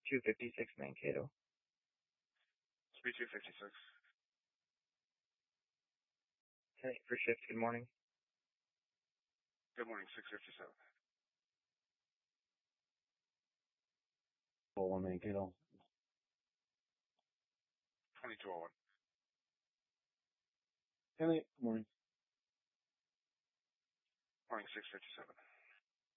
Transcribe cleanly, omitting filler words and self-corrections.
256 Mankato. Speed 256. 10 for shift, good morning. Good morning, 657. 1 Mankato. 2201. 10-8, good morning. Morning, 657.